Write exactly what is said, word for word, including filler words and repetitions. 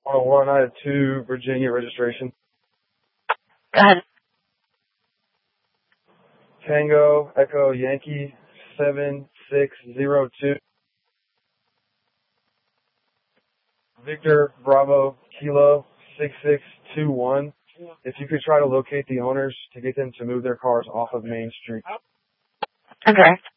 one oh one, I have two Virginia registration. Go ahead. Tango Echo Yankee seven six zero two. Victor Bravo Kilo six six two one. If you could try to locate the owners to get them to move their cars off of Main Street. Okay.